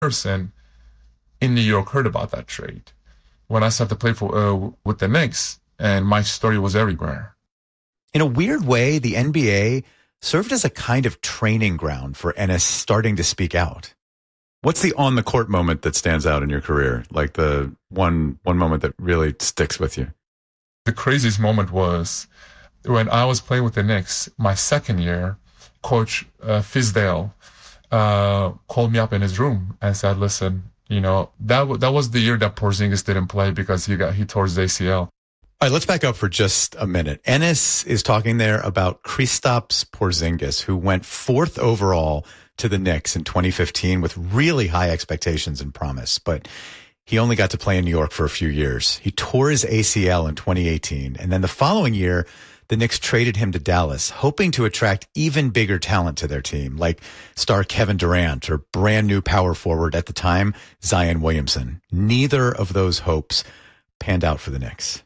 person in New York heard about that trade when I started to play for with the Knicks, and my story was everywhere. In a weird way, the NBA served as a kind of training ground for Enes starting to speak out. What's the on-the-court moment that stands out in your career? Like the one moment that really sticks with you? The craziest moment was when I was playing with the Knicks, my second year, Coach Fizdale called me up in his room and said, listen, that was the year that Porzingis didn't play because he tore his ACL. All right, let's back up for just a minute. Enes is talking there about Kristaps Porzingis, who went 4th overall to the Knicks in 2015 with really high expectations and promise, but he only got to play in New York for a few years. He tore his ACL in 2018, and then the following year, the Knicks traded him to Dallas, hoping to attract even bigger talent to their team, like star Kevin Durant or brand new power forward at the time, Zion Williamson. Neither of those hopes panned out for the Knicks.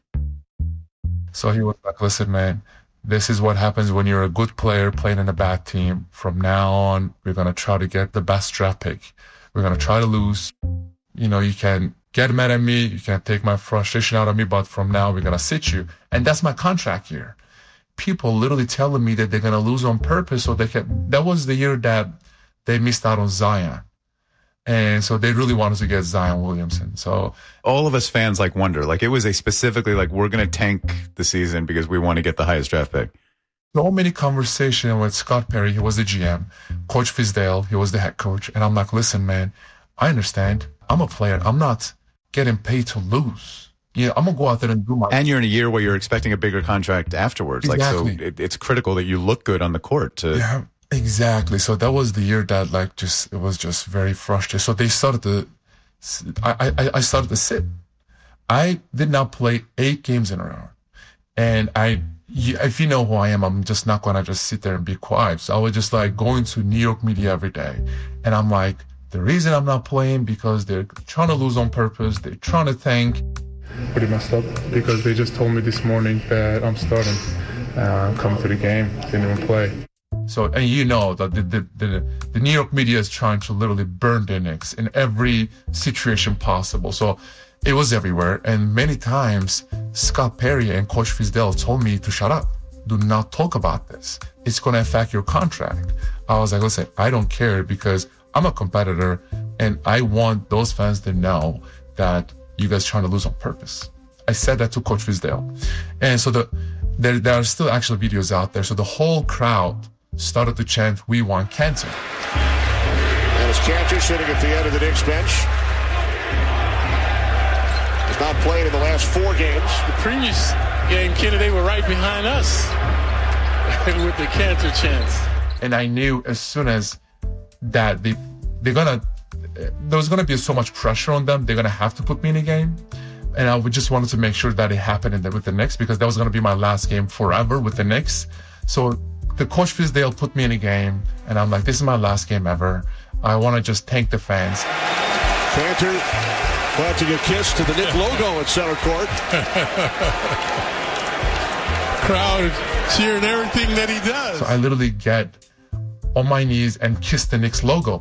So he was like, listen, man, this is what happens when you're a good player playing in a bad team. From now on, we're going to try to get the best draft pick. We're going to try to lose. You can get mad at me. You can take my frustration out of me. But from now, we're going to sit you. And that's my contract year. People literally telling me that they're going to lose on purpose so they can. That was the year that they missed out on Zion. And so they really wanted to get Zion Williamson. So all of us fans wonder, it was a specifically we're going to tank the season because we want to get the highest draft pick. So many conversations with Scott Perry. He was the GM. Coach Fizdale, he was the head coach. And I'm like, listen, man, I understand. I'm a player. I'm not getting paid to lose. I'm going to go out there and do my... And you're in a year where you're expecting a bigger contract afterwards. Exactly. So it's critical that you look good on the court to... Yeah. Exactly. So that was the year that it was just very frustrating. So they started to, I started to sit. I did not play 8 games in a row. And if you know who I am, I'm just not going to just sit there and be quiet. So I was just going to New York media every day. And I'm like, the reason I'm not playing because they're trying to lose on purpose. They're trying to tank. Pretty messed up because they just told me this morning that I'm starting, come to the game, didn't even play. So, and that the New York media is trying to literally burn the Knicks in every situation possible. So it was everywhere. And many times, Scott Perry and Coach Fizdale told me to shut up. Do not talk about this. It's going to affect your contract. I was like, listen, I don't care because I'm a competitor and I want those fans to know that you guys are trying to lose on purpose. I said that to Coach Fizdale. And so there are still actual videos out there. So the whole crowd started to chant, "We want Kanter." And it's Kanter sitting at the end of the Knicks bench. He's not played in the last 4 games. The previous game, Kenny, they were right behind us with the Kanter chants. And I knew as soon as that there was gonna be so much pressure on them, they're gonna have to put me in a game. And I just wanted to make sure that it happened with the Knicks because that was gonna be my last game forever with the Knicks. So the Coach Fizdale put me in a game, and I'm like, this is my last game ever. I want to just thank the fans. Kanter planting a kiss to the Knick logo at center court. Crowd cheering everything that he does. So I literally get on my knees and kiss the Knicks logo.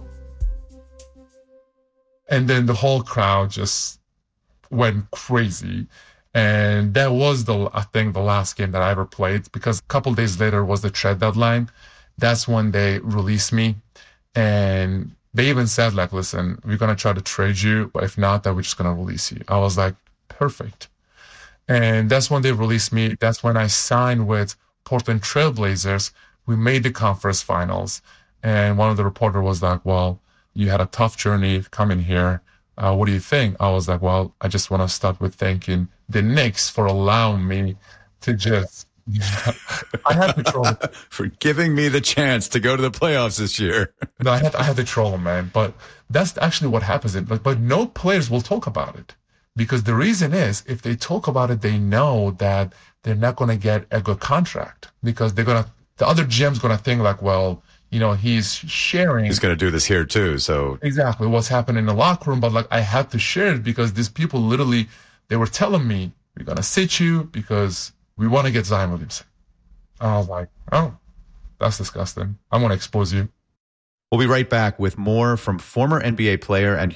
And then the whole crowd just went crazy. And that was I think the last game that I ever played because a couple days later was the trade deadline. That's when they released me. And they even said listen, we're going to try to trade you, but if not, then we're just going to release you. I was like, perfect. And that's when they released me. That's when I signed with Portland Trail Blazers. We made the conference finals. And one of the reporters was like, well, you had a tough journey coming here. What do you think? I was like, well, I just want to start with thanking the Knicks for allowing me to just, I had to troll them. For giving me the chance to go to the playoffs this year. No, I had to troll them, man. But that's actually what happens. But no players will talk about it. Because the reason is, if they talk about it, they know that they're not going to get a good contract. Because the other GM's going to think well, he's sharing. He's going to do this here too, so. Exactly, what's happening in the locker room. But I had to share it because these people literally, they were telling me, we're going to sit you because we want to get Zion Williamson. I was like, oh, that's disgusting. I'm going to expose you. We'll be right back with more from former NBA player and